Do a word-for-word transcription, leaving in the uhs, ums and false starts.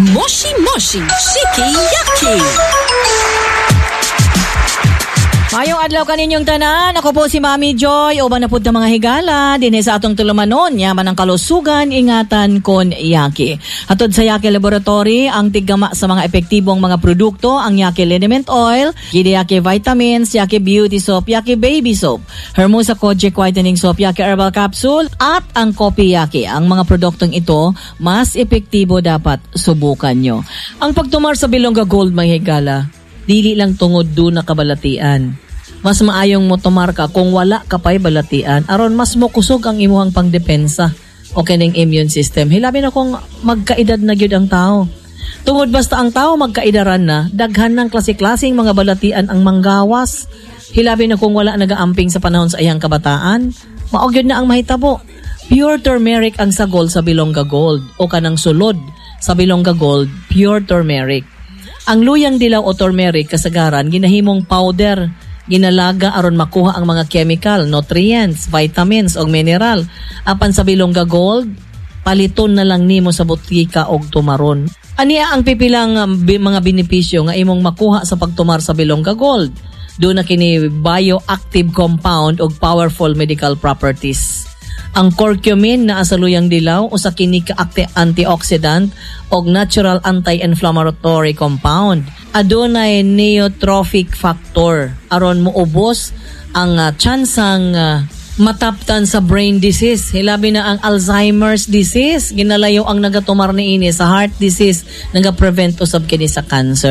Moshi Moshi Shiki Yaki. Mayong adlaw kaninyong tanan, ako po si Mami Joy, uban na pud ng mga higala, dinhi sa atong tulumanon, yaman ang kalusugan, ingatan kon Yaki. Hatod sa Yaki Laboratory, ang tiggama sa mga epektibong mga produkto, ang Yaki Liniment Oil, Gidi Yaki Vitamins, Yaki Beauty Soap, Yaki Baby Soap, Hermosa Kojic Whitening Soap, Yaki Herbal Capsule, at ang Kopi Yaki. Ang mga produktong ito, mas epektibo dapat subukan nyo. Ang pagtumar sa Bilongga Gold, mga higala, dili lang tungod do na kabalatian. Mas maayong mo tumar ka kung wala ka pa'y balatian, aron mas mo kusog ang imuhang pangdepensa o kining immune system. Hilabi na kung magkaedad na gyud ang tao. Tungod basta ang tao magkaedaran na, daghan ng klase-klaseng mga balatian ang manggawas. Hilabi na kung wala nagaamping sa panahon sa iyang kabataan, maog gyud na ang mahitabo. Pure turmeric ang sagol sa Bilongga Gold o kanang sulod sa Bilongga Gold, pure turmeric. Ang luyang dilaw o turmeric kasagaran ginahimong powder, ginalaga aron makuha ang mga chemical, nutrients, vitamins o mineral. Apan sa Bilongga Gold, paliton na lang nimo sa butika og tumaron. Aniya ang pipilang um, mga benepisyo nga imong makuha sa pagtumar sa Bilongga Gold. Doon na kini bioactive compound og powerful medical properties. Ang curcumin na asaluyang dilaw usa kini ka antioxidant og natural anti-inflammatory compound. Adunay neurotrophic factor aron moubos ang uh, tsansang uh, mataptan sa brain disease. Hilabi na ang Alzheimer's disease, ginalayo ang nagatumar niini sa heart disease, nagaprevent usab kini sa cancer.